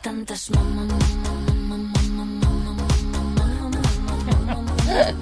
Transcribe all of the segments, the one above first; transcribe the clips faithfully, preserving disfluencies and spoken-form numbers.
tantas mamá, mamá, mamá, mamá, mamá, mamá, mamá.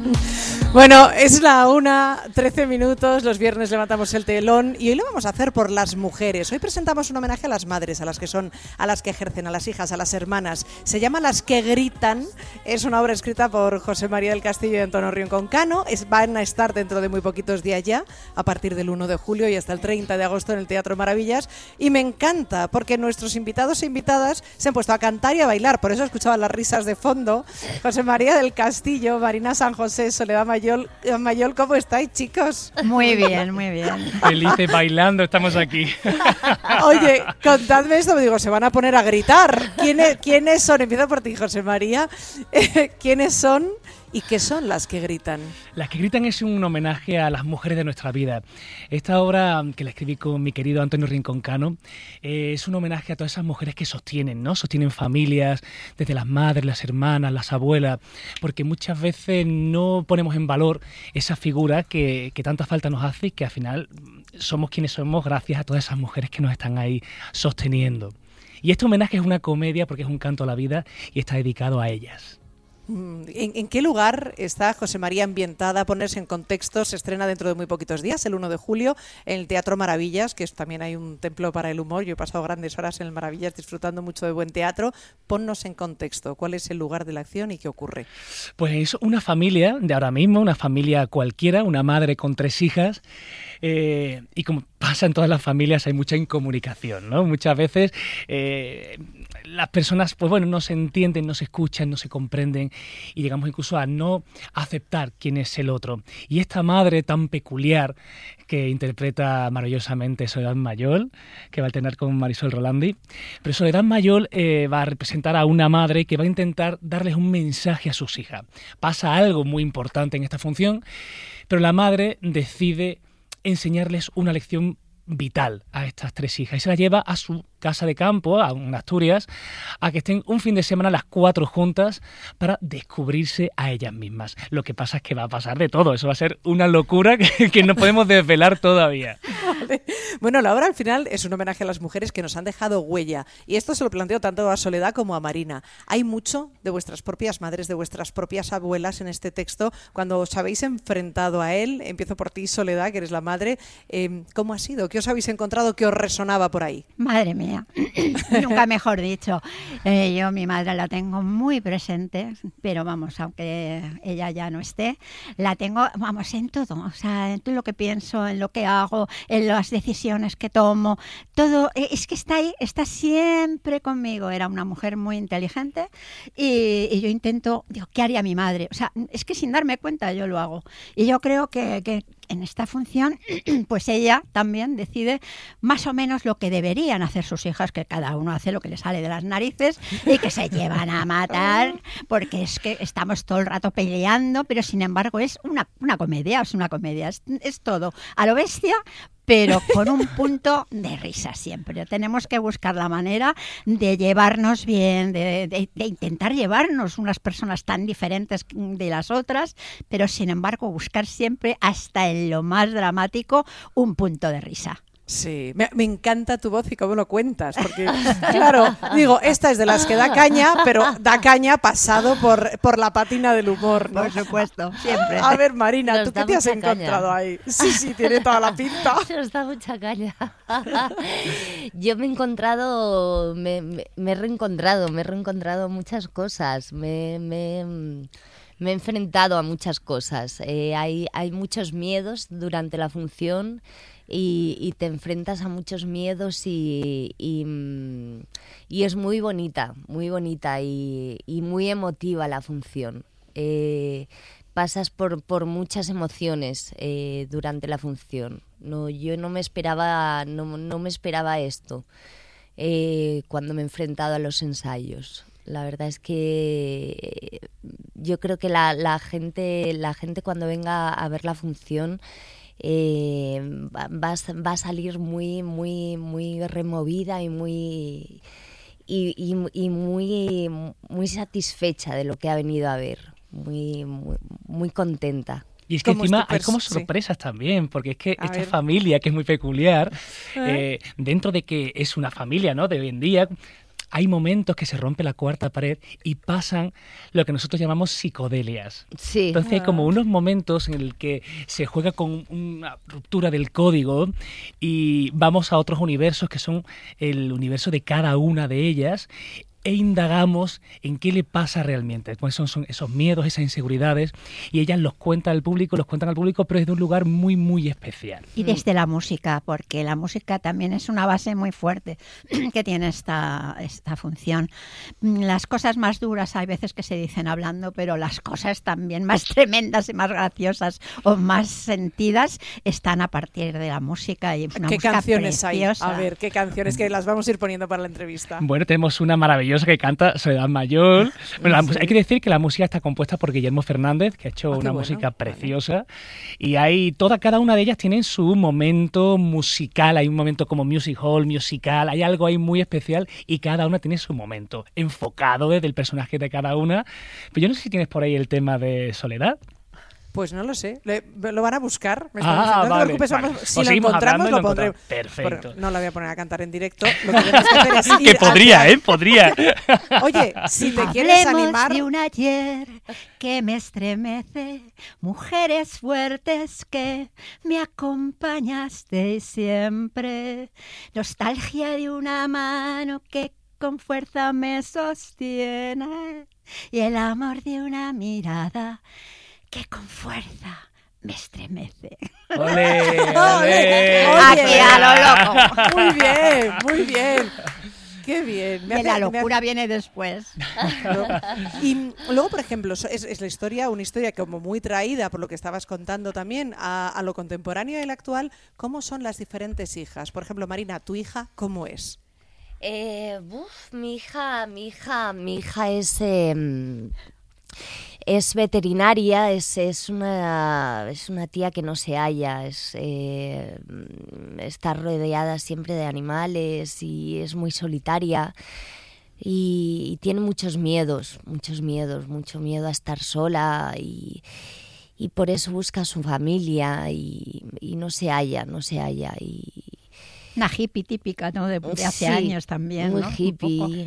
Bueno, es la una, trece minutos, los viernes levantamos el telón y hoy lo vamos a hacer por las mujeres. Hoy presentamos un homenaje a las madres, a las que son, a las que ejercen, a las hijas, a las hermanas. Se llama Las que gritan, es una obra escrita por José María del Castillo y Antonio Rincón Cano. Es, van a estar dentro de muy poquitos días ya, a partir del uno de julio y hasta el treinta de agosto en el Teatro Maravillas. Y me encanta porque nuestros invitados e invitadas se han puesto a cantar y a bailar, por eso escuchaban las risas de fondo. José María del Castillo, Marina San José, Soledad Mayol. Mayol, ¿cómo estáis, chicos? Muy bien, muy bien. Felices bailando, estamos aquí. Oye, contadme esto, me digo, se van a poner a gritar. ¿Quiénes, quiénes son? Empiezo por ti, José María. ¿Quiénes son y qué son las que gritan? Las que gritan es un homenaje a las mujeres de nuestra vida. Esta obra, que la escribí con mi querido Antonio Rincón Cano, eh, es un homenaje a todas esas mujeres que sostienen, ¿no? Sostienen familias, desde las madres, las hermanas, las abuelas, porque muchas veces no ponemos en valor esa figura que, que tanta falta nos hace y que al final somos quienes somos gracias a todas esas mujeres que nos están ahí sosteniendo. Y este homenaje es una comedia porque es un canto a la vida y está dedicado a ellas. ¿En, ¿En qué lugar está José María ambientada? Ponerse en contexto, se estrena dentro de muy poquitos días, el uno de julio, en el Teatro Maravillas, que es, también hay un templo para el humor. Yo he pasado grandes horas en el Maravillas disfrutando mucho de buen teatro. Ponnos en contexto, ¿cuál es el lugar de la acción y qué ocurre? Pues es una familia de ahora mismo, una familia cualquiera, una madre con tres hijas, eh, y como pasa en todas las familias hay mucha incomunicación, ¿no? Muchas veces eh, las personas, pues bueno, no se entienden, no se escuchan, no se comprenden y llegamos incluso a no aceptar quién es el otro. Y esta madre tan peculiar que interpreta maravillosamente Soledad Mayol, que va a alternar con Marisol Rolandi, pero Soledad Mayol eh, va a representar a una madre que va a intentar darles un mensaje a sus hijas. Pasa algo muy importante en esta función, pero la madre decide enseñarles una lección vital a estas tres hijas y se las lleva a su casa de campo, a Asturias, a que estén un fin de semana las cuatro juntas para descubrirse a ellas mismas. Lo que pasa es que va a pasar de todo, eso va a ser una locura que, que no podemos desvelar todavía. Vale. Bueno, la obra al final es un homenaje a las mujeres que nos han dejado huella y esto se lo planteo tanto a Soledad como a Marina. Hay mucho de vuestras propias madres, de vuestras propias abuelas en este texto. Cuando os habéis enfrentado a él, empiezo por ti, Soledad, que eres la madre, eh, ¿cómo ha sido? ¿Qué os habéis encontrado que os resonaba por ahí? Madre mía, nunca mejor dicho. Eh, yo mi madre la tengo muy presente, pero vamos, aunque ella ya no esté, la tengo, vamos, en todo. O sea, en todo lo que pienso, en lo que hago, en las decisiones que tomo, todo. Es que está ahí, está siempre conmigo. Era una mujer muy inteligente y, y yo intento, digo, ¿qué haría mi madre? O sea, es que sin darme cuenta yo lo hago. Y yo creo que, que en esta función, pues ella también decide más o menos lo que deberían hacer sus hijas, que cada uno hace lo que le sale de las narices y que se llevan a matar, porque es que estamos todo el rato peleando, pero sin embargo es una, una comedia, es una comedia, es, es todo a lo bestia, pero con un punto de risa siempre. Tenemos que buscar la manera de llevarnos bien, de, de, de intentar llevarnos unas personas tan diferentes de las otras, pero sin embargo buscar siempre, hasta en lo más dramático, un punto de risa. Sí, me, me encanta tu voz y cómo lo cuentas, porque claro, digo, esta es de las que da caña, pero da caña pasado por, por la pátina del humor, ¿no? Por supuesto, siempre. A ver, Marina, Nos ¿tú qué da te has mucha encontrado caña. ahí? Sí, sí, tiene toda la pinta. Nos da mucha caña. Yo me he encontrado, me, me, me he reencontrado, me he reencontrado muchas cosas, me, me, me he enfrentado a muchas cosas. Eh, hay, hay muchos miedos durante la función. Y, y te enfrentas a muchos miedos y, y, y es muy bonita, muy bonita y, y muy emotiva la función. Eh, pasas por, por muchas emociones eh, durante la función. No, yo no me esperaba, no, no me esperaba esto eh, cuando me he enfrentado a los ensayos. La verdad es que yo creo que la, la gente, la gente cuando venga a ver la función Eh, va, va a salir muy muy muy removida y muy y, y, y muy muy satisfecha de lo que ha venido a ver, muy muy, muy contenta. Y es que encima es tu hay como sí. sorpresas también, porque es que A esta ver. familia, que es muy peculiar, ¿Eh? eh, dentro de que es una familia, ¿no?, de hoy en día, hay momentos que se rompe la cuarta pared y pasan lo que nosotros llamamos psicodelias. Sí. Entonces hay como unos momentos en el que se juega con una ruptura del código y vamos a otros universos que son el universo de cada una de ellas e indagamos en qué le pasa realmente, cuáles son, son esos miedos, esas inseguridades, y ellas los cuentan al público, los cuentan al público, pero desde un lugar muy, muy especial. Y desde la música, porque la música también es una base muy fuerte que tiene esta, esta función. Las cosas más duras hay veces que se dicen hablando, pero las cosas también más tremendas y más graciosas o más sentidas están a partir de la música. Y una ¿Qué música canciones preciosa. hay? A ver, ¿qué canciones que las vamos a ir poniendo para la entrevista? Bueno, tenemos una maravillosa que canta Soledad Mayor. Bueno, la, hay que decir que la música está compuesta por Guillermo Fernández, que ha hecho ah, una bueno, música vale. preciosa. Y hay toda, cada una de ellas tienen su momento musical. Hay un momento como music hall, musical. Hay algo ahí muy especial y cada una tiene su momento, enfocado desde el personaje de cada una. Pero yo no sé si tienes por ahí el tema de Soledad. Pues no lo sé. Le, lo van a buscar. Me ah, diciendo, no vale, te preocupes, vale. vamos, si Pues lo encontramos, lo, lo pondremos. Perfecto. Pero no la voy a poner a cantar en directo. Lo que tenemos que hacer es ir que podría, hacia... ¿eh? Podría. Oye, si te quieres Hablemos animar... de un ayer que me estremece, mujeres fuertes que me acompañaste siempre, nostalgia de una mano que con fuerza me sostiene y el amor de una mirada que con fuerza me estremece. ¡Ole! ¡Ole! ¡Ole! Aquí a lo loco. Muy bien, muy bien. Qué bien. Me Que hace- la me locura hace- viene después. ¿no? Y luego, por ejemplo, es, es la historia, una historia como muy traída por lo que estabas contando también a, a lo contemporáneo y el actual. ¿Cómo son las diferentes hijas? Por ejemplo, Marina, ¿tu hija cómo es? Eh, uf, mi hija, mi hija, mi hija es eh, es veterinaria, es, es una es una tía que no se halla, es eh, está rodeada siempre de animales y es muy solitaria y, y tiene muchos miedos, muchos miedos, mucho miedo a estar sola y y por eso busca a su familia y, y no se halla, no se halla y Una hippie típica, ¿no? De, de hace sí, años también, muy ¿no? Un hippie. poco.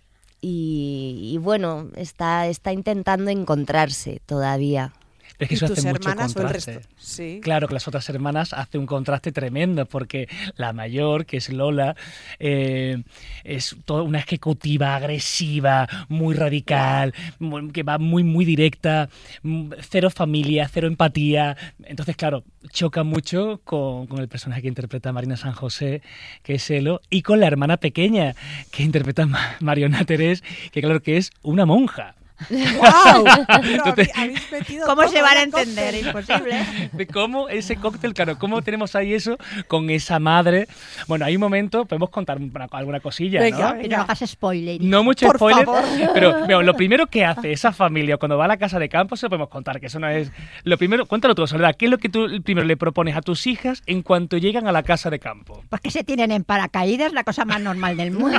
Y, y bueno, está, está intentando encontrarse todavía. Es que ¿Y eso tus hace mucho hermanas o el contraste. resto? Sí. Claro que las otras hermanas hace un contraste tremendo porque la mayor, que es Lola, eh, es toda una ejecutiva agresiva, muy radical, muy- que va muy, muy directa, mm, cero familia, cero empatía. Entonces, claro, choca mucho con, con el personaje que interpreta Marina San José, que es Elo, y con la hermana pequeña, que interpreta Ma- Mariona Terés, que claro que es una monja. ¡Guau! Pero Entonces- habéis- habéis metido ¿Cómo todo, se van a vaya entender? cóctel. Imposible. De cómo ese cóctel, claro, cómo tenemos ahí eso con esa madre. Bueno, hay un momento, podemos contar una- alguna cosilla, Venga, ¿no? Pero no hagas spoiler. No mucho Por spoiler, favor. pero bueno, lo primero que hace esa familia cuando va a la casa de campo, se lo podemos contar, que eso no es... Lo primero, cuéntalo tú, Soledad, ¿qué es lo que tú primero le propones a tus hijas en cuanto llegan a la casa de campo? Pues que se tienen en paracaídas, la cosa más normal del mundo.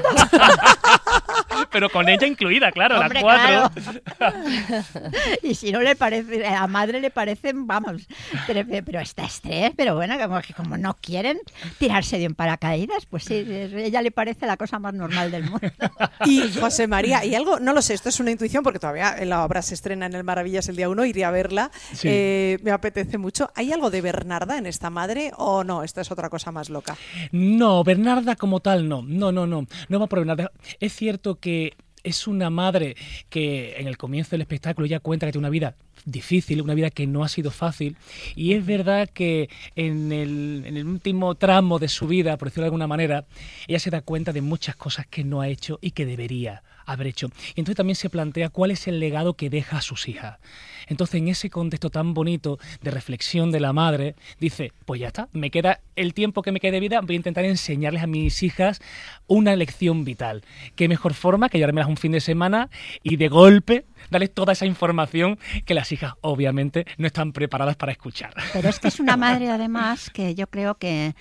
Pero con ella incluida, claro, Hombre, las cuatro. claro. Y si no le parece, a la madre le parecen, vamos, pero, pero está estrés, pero bueno, como que como no quieren tirarse de un paracaídas, pues sí, ella le parece la cosa más normal del mundo. Y José María, y algo, no lo sé, esto es una intuición porque todavía la obra se estrena en el Maravillas el día uno, iré a verla, Sí. eh, me apetece mucho. ¿Hay algo de Bernarda en esta madre o no? Esta es otra cosa más loca. No, Bernarda como tal no, no, no, no, no va por Bernarda. Es cierto que es una madre que en el comienzo del espectáculo ya cuenta que tiene una vida difícil, una vida que no ha sido fácil, y es verdad que en el, en el último tramo de su vida, por decirlo de alguna manera, ella se da cuenta de muchas cosas que no ha hecho y que debería haber hecho. Y entonces también se plantea cuál es el legado que deja a sus hijas. Entonces, en ese contexto tan bonito de reflexión de la madre, dice, pues ya está, me queda el tiempo que me quede de vida, voy a intentar enseñarles a mis hijas una lección vital. ¿Qué mejor forma que llevármelas un fin de semana y de golpe darles toda esa información que las hijas obviamente no están preparadas para escuchar? Pero es que es una madre además que yo creo que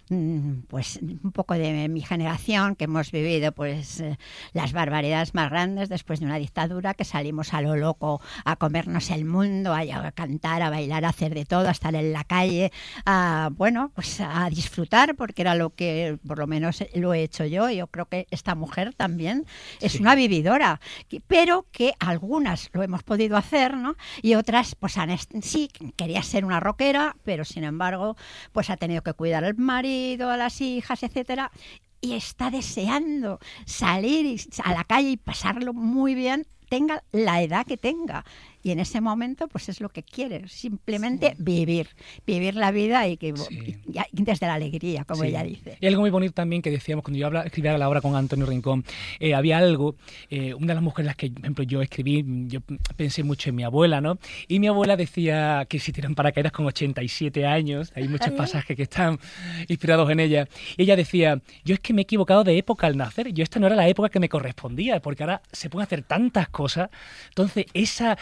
pues un poco de mi generación, que hemos vivido pues eh, las barbaridades más grandes después de una dictadura, que salimos a lo loco a comernos el mundo, a, a cantar, a bailar, a hacer de todo, a estar en la calle, a, bueno, pues a disfrutar, porque era lo que por lo menos lo he hecho yo. Yo creo que esta mujer también es sí. una vividora, pero que algunas lo hemos podido hacer, ¿no? Y otras pues han, sí, quería ser una rockera, pero sin embargo pues ha tenido que cuidar al marido, a las hijas, etcétera, y está deseando salir a la calle y pasarlo muy bien, tenga la edad que tenga. Y en ese momento, pues es lo que quiere, simplemente sí. vivir, vivir la vida y que sí. y desde la alegría, como sí. ella dice. Y algo muy bonito también que decíamos cuando yo hablaba, escribía la obra con Antonio Rincón, eh, había algo, eh, una de las mujeres las que, por ejemplo, yo escribí, yo pensé mucho en mi abuela, ¿no? Y mi abuela decía que si tiran paracaídas con ochenta y siete años, hay muchos pasajes que están inspirados en ella. Y ella decía, yo es que me he equivocado de época al nacer, yo esta no era la época que me correspondía, porque ahora se pueden hacer tantas cosas. Entonces, esa...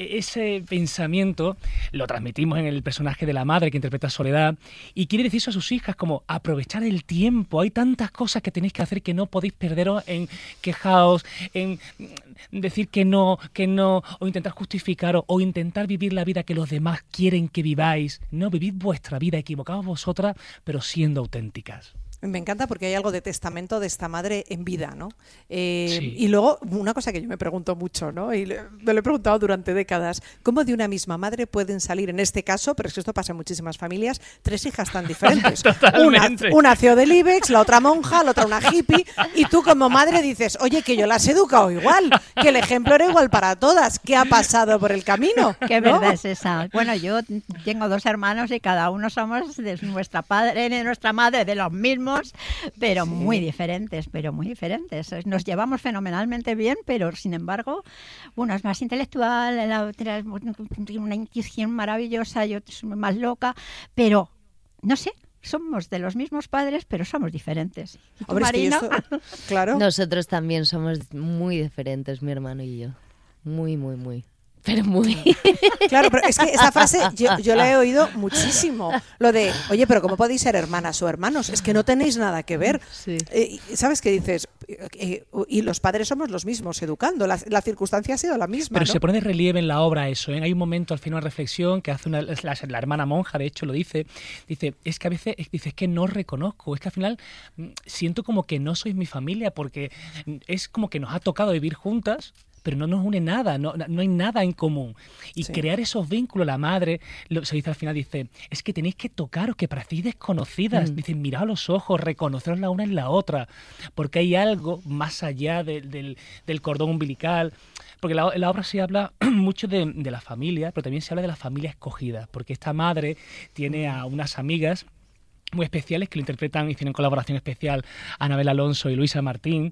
ese pensamiento lo transmitimos en el personaje de la madre que interpreta a Soledad y quiere decir eso a sus hijas como aprovechar el tiempo, hay tantas cosas que tenéis que hacer que no podéis perderos en quejaos, en decir que no, que no, o intentar justificaros o intentar vivir la vida que los demás quieren que viváis. No, vivid vuestra vida, equivocaos vosotras, pero siendo auténticas. Me encanta porque hay algo de testamento de esta madre en vida, ¿no? Eh, sí. Y luego, una cosa que yo me pregunto mucho, ¿no? Y me lo he preguntado durante décadas, ¿cómo de una misma madre pueden salir, en este caso, pero es que esto pasa en muchísimas familias, tres hijas tan diferentes? una, una C E O del IBEX, la otra monja, la otra una hippie, y tú como madre dices, oye, que yo las he educado igual, que el ejemplo era igual para todas. ¿Qué ha pasado por el camino? Qué ¿no? verdad es esa. Bueno, yo tengo dos hermanos y cada uno somos de nuestra padre, de nuestra madre, de los mismos, pero sí. muy diferentes, pero muy diferentes. Nos llevamos fenomenalmente bien, pero sin embargo, uno es más intelectual, la otra tiene una intuición maravillosa, yo soy más loca, pero no sé. Somos de los mismos padres, pero somos diferentes. ¿Y tú, Hombre, Marina? Es que esto, claro. Nosotros también somos muy diferentes, mi hermano y yo. Muy, muy, muy. Pero muy... Claro, pero es que esa frase yo, yo la he oído muchísimo. Lo de, oye, pero ¿cómo podéis ser hermanas o hermanos? Es que no tenéis nada que ver. Sí. Eh, ¿Sabes qué dices? Eh, y los padres somos los mismos educando. La, la circunstancia ha sido la misma. Pero ¿no? se pone de relieve en la obra eso, ¿eh? Hay un momento al final, una reflexión que hace una, la, la hermana monja, de hecho lo dice, dice, es que a veces dice, es que no reconozco, es que al final siento como que no sois mi familia porque es como que nos ha tocado vivir juntas, pero no nos une nada, no, no hay nada en común. Y sí. crear esos vínculos, la madre, lo, se dice al final, dice, es que tenéis que tocaros, que parecéis desconocidas. Mm. Dicen, mirad a los ojos, reconoceros la una en la otra, porque hay algo más allá de, del, del cordón umbilical. Porque la, en la obra se habla mucho de, de la familia, pero también se habla de la familia escogida, porque esta madre tiene a unas amigas muy especiales que lo interpretan y tienen colaboración especial Anabel Alonso y Luisa Martín.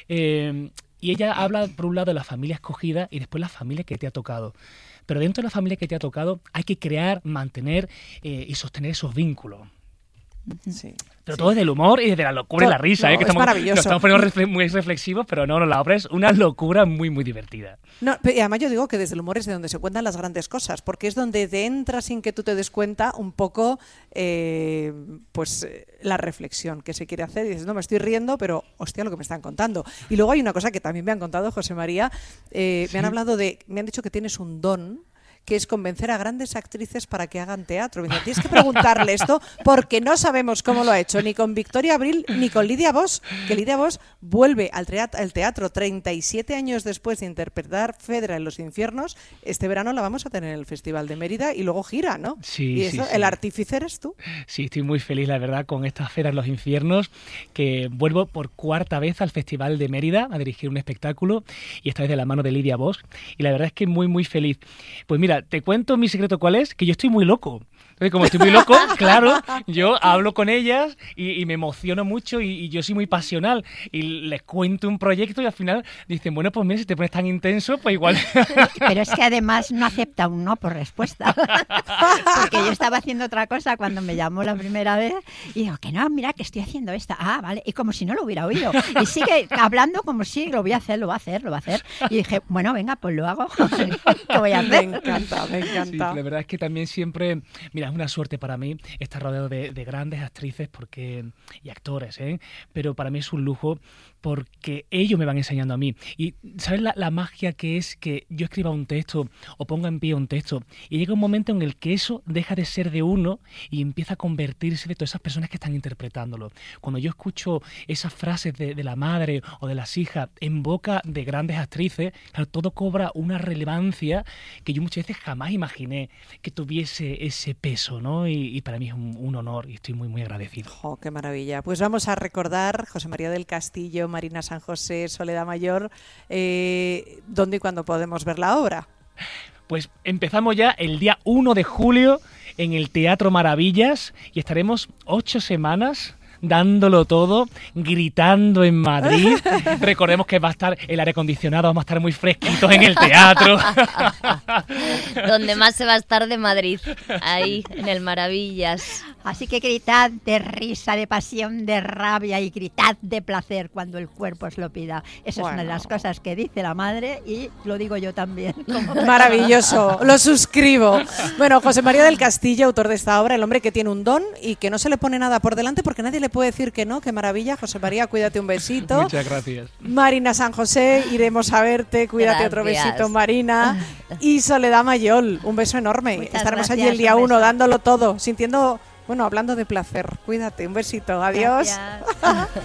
Eh, Y ella habla, por un lado, de la familia escogida y después la familia que te ha tocado. Pero dentro de la familia que te ha tocado hay que crear, mantener eh, y sostener esos vínculos. Sí. Pero sí. todo desde el humor y desde la locura todo, y la risa. No, ¿eh? Que es estamos, maravilloso. Nos estamos poniendo refle- muy reflexivos, pero no, no, la obra es una locura muy, muy divertida. No, y además yo digo que desde el humor es de donde se cuentan las grandes cosas, porque es donde te entra sin que tú te des cuenta un poco eh, pues la reflexión que se quiere hacer. Y dices, no, me estoy riendo, pero hostia lo que me están contando. Y luego hay una cosa que también me han contado, José María, eh, ¿Sí? me han hablado de, me han dicho que tienes un don, que es convencer a grandes actrices para que hagan teatro. Me dicen, tienes que preguntarle esto porque no sabemos cómo lo ha hecho, ni con Victoria Abril ni con Lidia Vos, que Lidia Vos vuelve al teatro, al teatro treinta y siete años después de interpretar Fedra en Los Infiernos. Este verano la vamos a tener en el Festival de Mérida y luego gira, ¿no? Sí, y eso, sí, sí. El artífice eres tú. Sí, estoy muy feliz, la verdad, con esta Fedra en Los Infiernos, que vuelvo por cuarta vez al Festival de Mérida a dirigir un espectáculo y esta vez de la mano de Lidia Vos. Y la verdad es que muy, muy feliz. Pues mira, te cuento mi secreto cuál es, que yo estoy muy loco. Entonces, como estoy muy loco, claro, yo hablo con ellas y, y me emociono mucho y, y yo soy muy pasional y les cuento un proyecto y al final dicen, bueno, pues mira, si te pones tan intenso, pues igual... Pero es que además no acepta un no por respuesta. Porque yo estaba haciendo otra cosa cuando me llamó la primera vez y digo, que no, mira, que estoy haciendo esta. Ah, vale, y como si no lo hubiera oído. Y sigue hablando como si lo voy a hacer, lo va a hacer, lo va a hacer. Y dije, bueno, venga, pues lo hago. ¿Qué voy a hacer? Me encanta, me encanta. Sí, la verdad es que también siempre... Mira, mira, es una suerte para mí estar rodeado de, de grandes actrices porque y actores, ¿eh? Pero para mí es un lujo porque ellos me van enseñando a mí. Y ¿sabes la, la magia que es que yo escriba un texto o ponga en pie un texto y llega un momento en el que eso deja de ser de uno y empieza a convertirse de todas esas personas que están interpretándolo? Cuando yo escucho esas frases de, de la madre o de las hijas en boca de grandes actrices, claro, todo cobra una relevancia que yo muchas veces jamás imaginé que tuviese ese peso, ¿no? Y, y para mí es un, un honor y estoy muy, muy agradecido. Oh, ¡qué maravilla! Pues vamos a recordar José María del Castillo, Marina San José, Soledad Mayor, eh, ¿dónde y cuándo podemos ver la obra? Pues empezamos ya el día uno de julio en el Teatro Maravillas y estaremos ocho semanas dándolo todo, gritando en Madrid. Recordemos que va a estar el aire acondicionado, vamos a estar muy fresquitos en el teatro. Donde más se va a estar de Madrid, ahí, en el Maravillas. Así que gritad de risa, de pasión, de rabia y gritad de placer cuando el cuerpo os lo pida. Esa Bueno. es una de las cosas que dice la madre y lo digo yo también. Maravilloso, lo suscribo. Bueno, José María del Castillo, autor de esta obra, el hombre que tiene un don y que no se le pone nada por delante porque nadie le puede decir que no. Qué maravilla, José María, cuídate, un besito. Muchas gracias. Marina San José, iremos a verte, cuídate. Gracias. Otro besito, Marina. Y Soledad Mayol, un beso enorme. Muchas Estaremos allí gracias, el día un uno beso. dándolo todo, sintiendo, bueno, hablando de placer. Cuídate, un besito, adiós. Gracias.